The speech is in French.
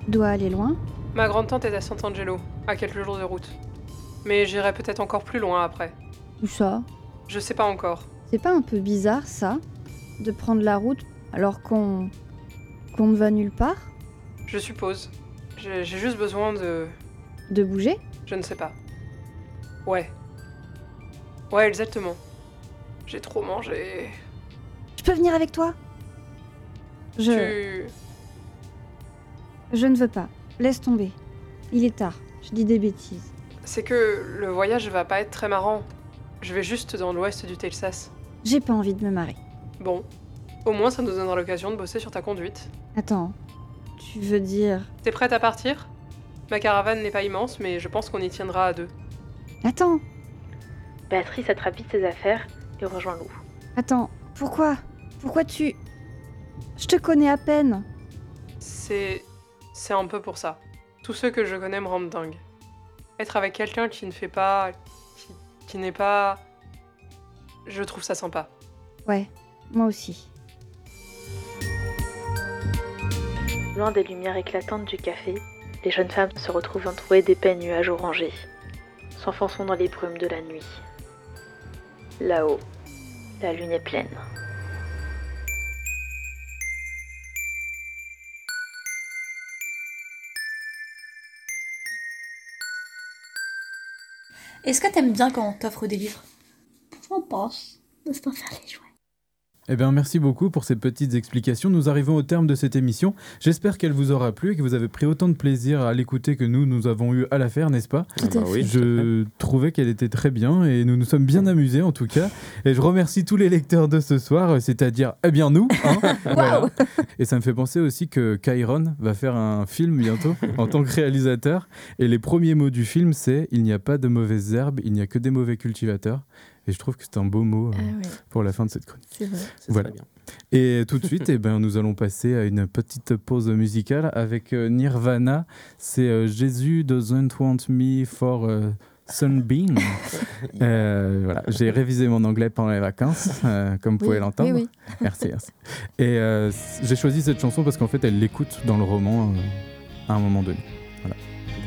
dois aller loin? Ma grande-tante est à Sant'Angelo, à quelques jours de route. Mais j'irai peut-être encore plus loin après. Où ça? Je sais pas encore. C'est pas un peu bizarre, ça? De prendre la route alors qu'on ne va nulle part? Je suppose. J'ai juste besoin de... De bouger? Je ne sais pas. Ouais. Ouais, exactement. J'ai trop mangé. Je peux venir avec toi? Je ne veux pas. Laisse tomber. Il est tard. Je dis des bêtises. C'est que le voyage va pas être très marrant. Je vais juste dans l'ouest du Texas. J'ai pas envie de me marrer. Bon. Au moins, ça nous donnera l'occasion de bosser sur ta conduite. Attends. Tu veux dire... T'es prête à partir? Ma caravane n'est pas immense, mais je pense qu'on y tiendra à 2. Attends. Béatrice attrape vite ses affaires et rejoint Lou. Attends. Pourquoi tu... Je te connais à peine. C'est un peu pour ça. Tous ceux que je connais me rendent dingue. Être avec quelqu'un qui ne fait pas... qui n'est pas... Je trouve ça sympa. Ouais, moi aussi. Loin des lumières éclatantes du café, les jeunes femmes se retrouvent entourées d'épais nuages orangés, s'enfonçant dans les brumes de la nuit. Là-haut, la lune est pleine. Est-ce que t'aimes bien quand on t'offre des livres? Je pense. Laisse pas faire les jouets. Eh bien, merci beaucoup pour ces petites explications. Nous arrivons au terme de cette émission. J'espère qu'elle vous aura plu et que vous avez pris autant de plaisir à l'écouter que nous avons eu à la faire, n'est-ce pas ? Tout à fait. Oui, Je trouvais qu'elle était très bien et nous nous sommes bien amusés en tout cas. Et je remercie tous les lecteurs de ce soir, c'est-à-dire, eh bien nous. Hein, voilà. Et ça me fait penser aussi que Kyron va faire un film bientôt en tant que réalisateur. Et les premiers mots du film, c'est « Il n'y a pas de mauvaises herbes, il n'y a que des mauvais cultivateurs ». Et je trouve que c'est un beau mot pour la fin de cette chronique. C'est vrai. c'est Voilà. très bien. Et tout de suite, nous allons passer à une petite pause musicale avec Nirvana. C'est Jésus doesn't want me for sunbeam. Voilà. J'ai révisé mon anglais pendant les vacances, comme vous pouvez l'entendre. Oui. Merci. Et j'ai choisi cette chanson parce qu'en fait, elle l'écoute dans le roman à un moment donné. Voilà.